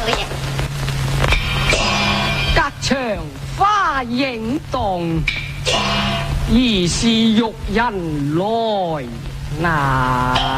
隔牆花影動，疑是玉人來拿。